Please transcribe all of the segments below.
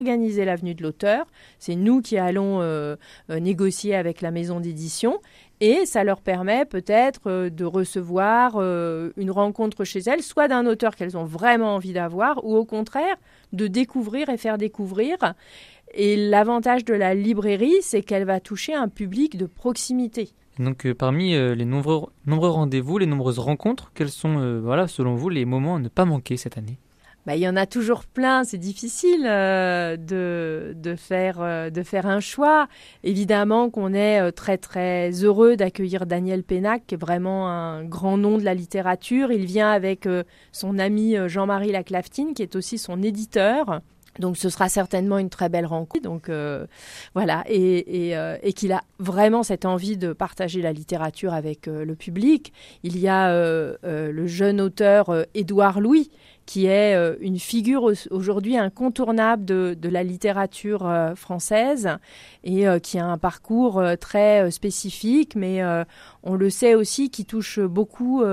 organiser la venue de l'auteur. C'est nous qui allons négocier avec la maison d'édition et ça leur permet peut-être de recevoir une rencontre chez elles, soit d'un auteur qu'elles ont vraiment envie d'avoir ou au contraire de découvrir et faire découvrir. Et l'avantage de la librairie, c'est qu'elle va toucher un public de proximité. Donc parmi les nombreux rendez-vous, les nombreuses rencontres, quels sont selon vous les moments à ne pas manquer cette année ? Il y en a toujours plein, c'est difficile de faire un choix. Évidemment qu'on est très très heureux d'accueillir Daniel Pénac, qui est vraiment un grand nom de la littérature. Il vient avec son ami Jean-Marie Laclaftine, qui est aussi son éditeur. Donc ce sera certainement une très belle rencontre. Donc et qu'il a vraiment cette envie de partager la littérature avec le public. Il y a le jeune auteur Édouard Louis, qui est une figure aujourd'hui incontournable de la littérature française et qui a un parcours très spécifique, mais on le sait aussi, qui touche beaucoup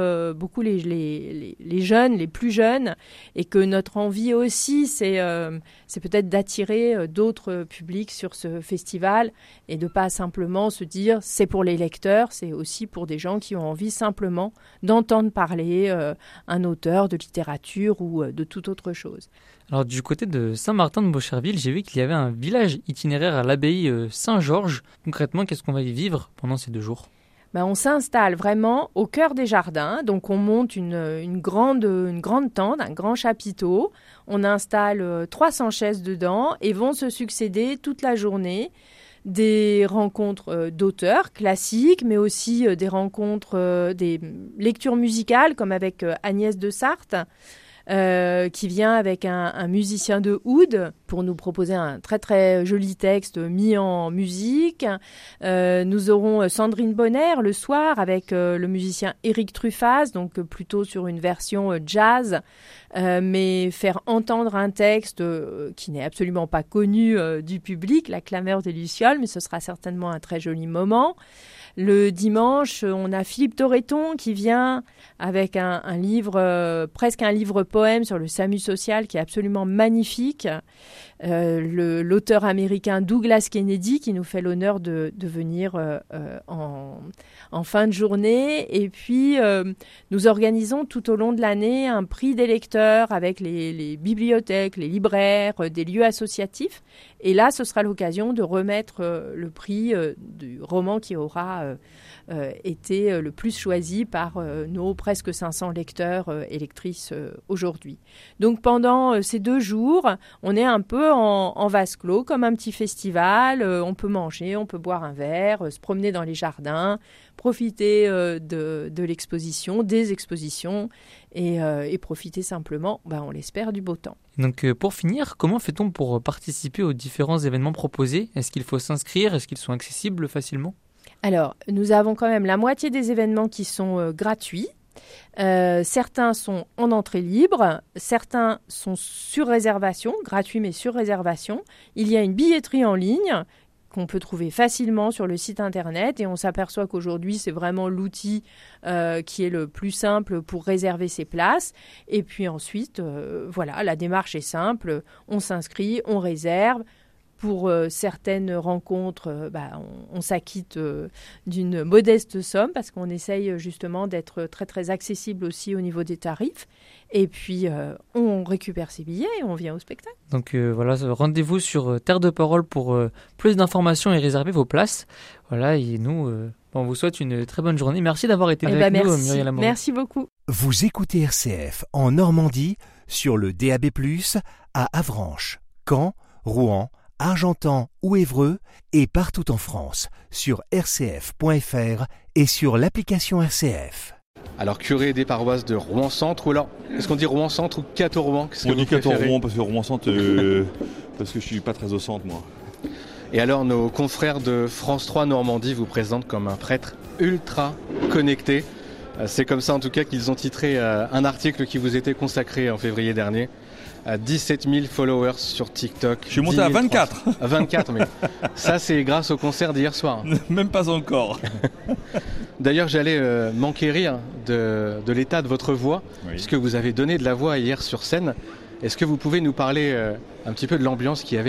les jeunes, les plus jeunes, et que notre envie aussi, c'est peut-être d'attirer d'autres publics sur ce festival et de pas simplement se dire c'est pour les lecteurs, c'est aussi pour des gens qui ont envie simplement d'entendre parler un auteur de littérature ou de toute autre chose. Alors du côté de Saint-Martin-de-Beaucherville, j'ai vu qu'il y avait un village itinéraire à l'abbaye Saint-Georges. Concrètement, qu'est-ce qu'on va y vivre pendant ces 2 jours ? On s'installe vraiment au cœur des jardins. Donc on monte une grande tente, un grand chapiteau. On installe 300 chaises dedans et vont se succéder toute la journée des rencontres d'auteurs classiques, mais aussi des rencontres, des lectures musicales, comme avec Agnès de Sarthe, qui vient avec un musicien de oud pour nous proposer un très très joli texte mis en musique. Nous aurons Sandrine Bonner le soir avec le musicien Éric Truffaz, donc plutôt sur une version jazz, mais faire entendre un texte qui n'est absolument pas connu du public, La clameur des lucioles, mais ce sera certainement un très joli moment. Le dimanche, on a Philippe Torreton qui vient avec un livre, presque un livre-poème sur le SAMU social qui est absolument magnifique. L'auteur américain Douglas Kennedy qui nous fait l'honneur de venir en fin de journée. Et puis, nous organisons tout au long de l'année un prix des lecteurs avec les bibliothèques, les libraires, des lieux associatifs. Et là, ce sera l'occasion de remettre le prix du roman qui aura été le plus choisi par nos presque 500 lecteurs et lectrices aujourd'hui. Donc pendant ces 2 jours, on est un peu en vase clos, comme un petit festival. On peut manger, on peut boire un verre, se promener dans les jardins, profiter de l'exposition, des expositions et profiter simplement, on l'espère, du beau temps. Donc pour finir, comment fait-on pour participer aux différents événements proposés ? Est-ce qu'il faut s'inscrire ? Est-ce qu'ils sont accessibles facilement ? Alors, nous avons quand même la moitié des événements qui sont gratuits. Certains sont en entrée libre, certains sont sur réservation, gratuits mais sur réservation. Il y a une billetterie en ligne qu'on peut trouver facilement sur le site internet et on s'aperçoit qu'aujourd'hui c'est vraiment l'outil qui est le plus simple pour réserver ses places. Et puis ensuite, la démarche est simple, on s'inscrit, on réserve. Pour certaines rencontres, on s'acquitte d'une modeste somme parce qu'on essaye justement d'être très très accessible aussi au niveau des tarifs. Et puis on récupère ses billets et on vient au spectacle. Donc rendez-vous sur Terre de Parole pour plus d'informations et réserver vos places. Voilà, et nous, on vous souhaite une très bonne journée. Merci d'avoir été avec nous, Muriel Amaury. Merci beaucoup. Vous écoutez RCF en Normandie sur le DAB+, à Avranches, Caen, Rouen, Argentan ou Évreux et partout en France sur rcf.fr et sur l'application RCF. Alors curé des paroisses de Rouen-Centre ou alors, est-ce qu'on dit Rouen-Centre ou Cateau-Rouen ? On dit Cateau-Rouen parce que Rouen-Centre, parce que je suis pas très au centre moi. Et alors nos confrères de France 3 Normandie vous présentent comme un prêtre ultra connecté. C'est comme ça en tout cas qu'ils ont titré un article qui vous était consacré en février dernier. 17 000 followers sur TikTok. Je suis monté à 24. À 24, mais ça c'est grâce au concert d'hier soir. Même pas encore. D'ailleurs, j'allais m'enquérir de l'état de votre voix, puisque vous avez donné de la voix hier sur scène. Est-ce que vous pouvez nous parler un petit peu de l'ambiance qu'il y avait hier ?